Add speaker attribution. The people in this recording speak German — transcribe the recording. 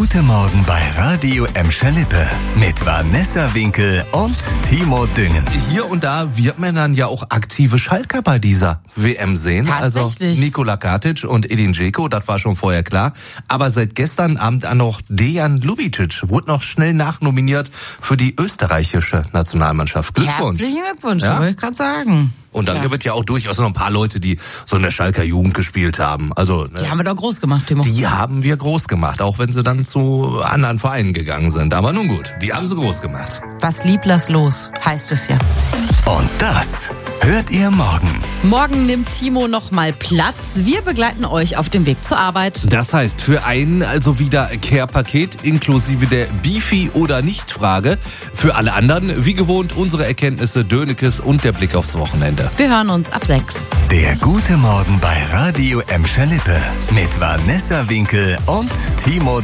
Speaker 1: gute Morgen bei Radio Emscher-Lippe mit Vanessa Winkel und Timo Düngen.
Speaker 2: Hier und da wird man dann ja auch aktive Schalker bei dieser WM sehen. Also Nikola Katic und Edin Dzeko, das war schon vorher klar. Aber seit gestern Abend auch noch Dejan Lubicic wurde noch schnell nachnominiert für die österreichische Nationalmannschaft. Glückwunsch.
Speaker 3: Herzlichen Glückwunsch, wollte ich gerade sagen.
Speaker 2: Und dann gibt es ja auch durchaus noch ein paar Leute, die so in der Schalker Jugend gespielt haben. Also,
Speaker 3: die haben wir doch groß gemacht, Timo.
Speaker 2: Die haben wir groß gemacht, auch wenn sie dann zu anderen Vereinen gegangen sind. Aber nun gut, die haben sie groß gemacht.
Speaker 3: Was lieb, lass los, heißt es ja.
Speaker 1: Und das hört ihr morgen.
Speaker 3: Morgen nimmt Timo noch mal Platz. Wir begleiten euch auf dem Weg zur Arbeit.
Speaker 2: Das heißt, für einen also wieder Care-Paket inklusive der Beefy- oder Nicht-Frage. Für alle anderen, wie gewohnt, unsere Erkenntnisse, Dönekes und der Blick aufs Wochenende.
Speaker 3: Wir hören uns ab 6.
Speaker 1: Der gute Morgen bei Radio Emscher-Lippe mit Vanessa Winkel und Timo